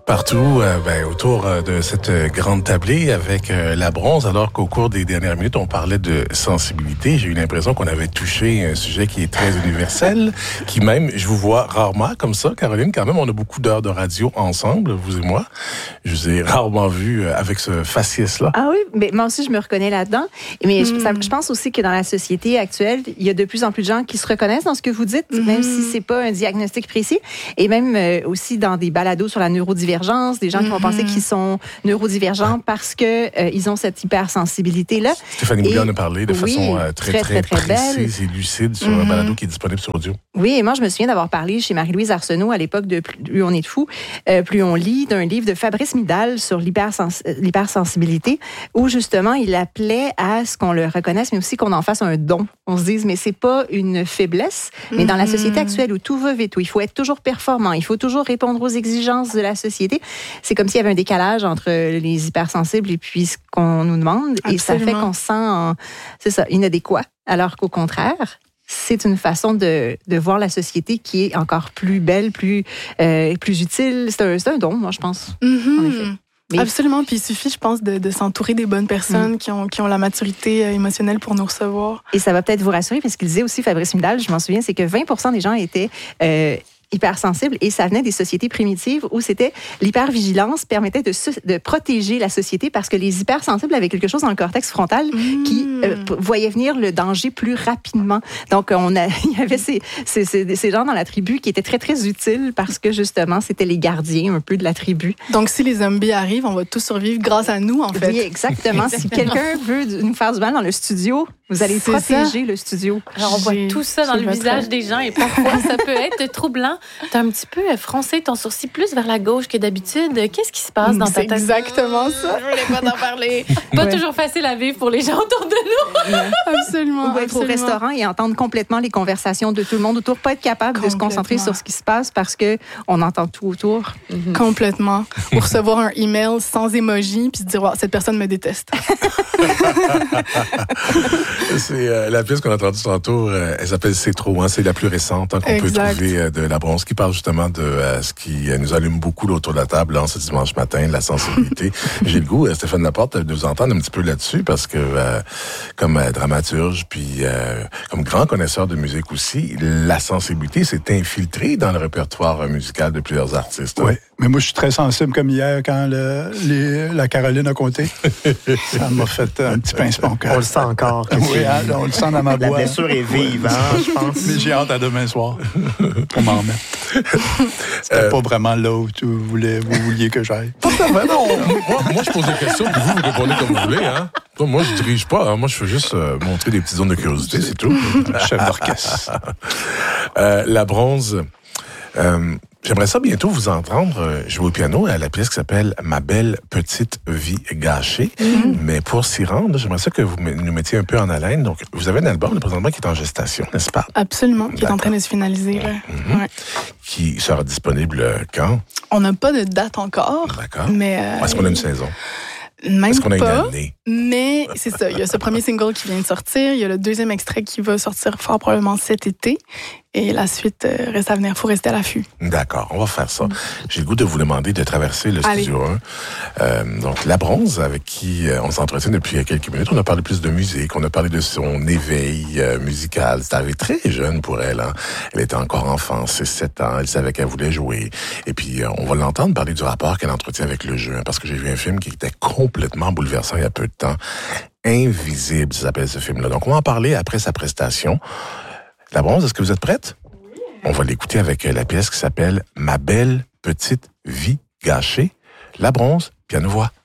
Partout, autour de cette grande tablée avec la bronze, alors qu'au cours des dernières minutes, on parlait de sensibilité. J'ai eu l'impression qu'on avait touché un sujet qui est très universel, qui même, je vous vois rarement comme ça, Caroline, quand même, on a beaucoup d'heures de radio ensemble, vous et moi. Je vous ai rarement vu avec ce faciès-là. Ah oui, mais moi aussi, je me reconnais là-dedans. Mais je pense aussi que dans la société actuelle, il y a de plus en plus de gens qui se reconnaissent dans ce que vous dites, même si c'est pas un diagnostic précis. Et même aussi dans des balados sur la neurodivergence, des gens qui vont penser qu'ils sont neurodivergents parce que ils ont cette hypersensibilité-là. Stéphanie Boulet en a parlé de façon très précise et lucide sur un balado qui est disponible sur audio. Oui, et moi, je me souviens d'avoir parlé chez Marie-Louise Arsenault à l'époque de Plus on est de fous, plus on lit, d'un livre de Fabrice Midal sur l'hypersensibilité, où justement, il appelait à ce qu'on le reconnaisse, mais aussi qu'on en fasse un don. On se dise, mais c'est pas une faiblesse, mais dans la société actuelle où tout va vite, où il faut être toujours performant, il faut toujours répondre aux exigences de la société, c'est comme s'il y avait un décalage entre les hypersensibles et puis ce qu'on nous demande. Absolument. Et ça fait qu'on se sent, inadéquat. Alors qu'au contraire, c'est une façon de voir la société qui est encore plus belle, plus utile. C'est un don, moi, je pense. En effet. Mais absolument. Puis il suffit, je pense, de s'entourer des bonnes personnes qui ont la maturité émotionnelle pour nous recevoir. Et ça va peut-être vous rassurer, parce qu'il disait aussi, Fabrice Midal, je m'en souviens, c'est que 20% des gens étaient hypersensibles, et ça venait des sociétés primitives où c'était l'hypervigilance permettait de protéger la société parce que les hypersensibles avaient quelque chose dans le cortex frontal qui voyait venir le danger plus rapidement. Donc, il y avait ces gens dans la tribu qui étaient très, très utiles parce que, justement, c'était les gardiens un peu de la tribu. Donc, si les zombies arrivent, on va tous survivre grâce à nous, en fait. Oui, exactement. Si quelqu'un veut nous faire du mal dans le studio, vous allez protéger le studio. Alors, on voit tout ça dans le visage des gens et parfois, ça peut être troublant. T'as un petit peu froncé ton sourcil plus vers la gauche que d'habitude. Qu'est-ce qui se passe dans ta tête? C'est exactement ça. Je voulais pas t'en parler. Pas toujours facile à vivre pour les gens autour de nous. Absolument. Ou être au restaurant et entendre complètement les conversations de tout le monde autour, pas être capable de se concentrer sur ce qui se passe parce qu'on entend tout autour. Complètement. Ou recevoir un email sans émoji puis se dire, wow, cette personne me déteste. C'est la pièce qu'on a entendue tantôt, elle s'appelle C'est trop, c'est la plus récente qu'on peut trouver de la bronze, qui parle justement de ce qui nous allume beaucoup là, autour de la table en ce dimanche matin, la sensibilité. J'ai le goût, Stéphane Laporte, de vous entendre un petit peu là-dessus parce que comme dramaturge, puis comme grand connaisseur de musique aussi, la sensibilité s'est infiltrée dans le répertoire musical de plusieurs artistes. Oui, mais moi je suis très sensible comme hier quand la Caroline a compté. Ça m'a fait un petit pincement au cœur. On le sent encore. Oui, on le sent dans ma voix. La blessure est vive, je pense. Mais j'ai hâte à demain soir pour m'en remettre. C'était pas vraiment là où vous vouliez que j'aille. Non, moi je pose des questions puis vous répondez comme vous voulez. Hein? Moi je dirige pas, moi je veux juste montrer des petites zones de curiosité, c'est tout. Chef d'orchestre. La bronze. J'aimerais ça bientôt vous entendre jouer au piano à la pièce qui s'appelle Ma belle petite vie gâchée. Mais pour s'y rendre, j'aimerais ça que vous nous mettiez un peu en haleine. Donc, vous avez un album présentement qui est en gestation, n'est-ce pas? Absolument, qui est en train de se finaliser. Là. Ouais. Qui sera disponible quand? On n'a pas de date encore. D'accord. Mais est-ce qu'on a une saison? Même Est-ce qu'on a pas, une année? Mais c'est ça. Il y a ce premier single qui vient de sortir. Il y a le deuxième extrait qui va sortir fort probablement cet été. Et la suite reste à venir. Il faut rester à l'affût. D'accord, on va faire ça. J'ai le goût de vous demander de traverser le studio 1. Donc, La Bronze, avec qui on s'entretient depuis quelques minutes. On a parlé plus de musique. On a parlé de son éveil musical. C'est arrivé très jeune pour elle. Hein. Elle était encore enfant, 6-7 ans. Elle savait qu'elle voulait jouer. Et puis, on va l'entendre parler du rapport qu'elle entretient avec le jeu. Hein, parce que j'ai vu un film qui était complètement bouleversant il y a peu de temps. Invisible, ça s'appelle ce film-là. Donc, on va en parler après sa prestation. La Bronze, est-ce que vous êtes prête? Oui. On va l'écouter avec la pièce qui s'appelle Ma belle petite vie gâchée. La Bronze, piano-voix.